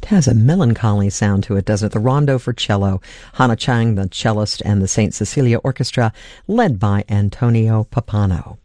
It has a melancholy sound to it, does it? The Rondo for Cello, Hannah Chang, the cellist, and the St. Cecilia Orchestra, led by Antonio Pappano.